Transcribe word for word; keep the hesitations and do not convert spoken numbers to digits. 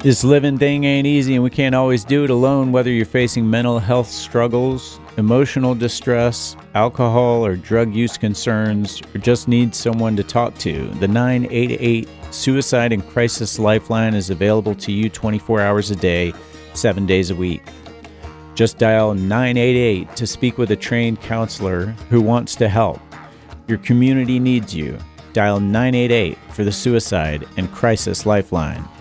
This living thing ain't easy, and we can't always do it alone, whether you're facing mental health struggles, emotional distress, alcohol or drug use concerns, or just need someone to talk to. The nine eight eight Suicide and Crisis Lifeline is available to you twenty-four hours a day, seven days a week. Just dial nine eight eight to speak with a trained counselor who wants to help. Your community needs you. Dial nine eight eight for the Suicide and Crisis Lifeline.